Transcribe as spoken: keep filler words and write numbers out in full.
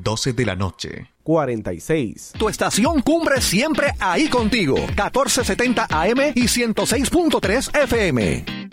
doce de la noche. cuarenta y seis. Tu estación Cumbre siempre ahí contigo. catorce setenta A M y ciento seis punto tres F M.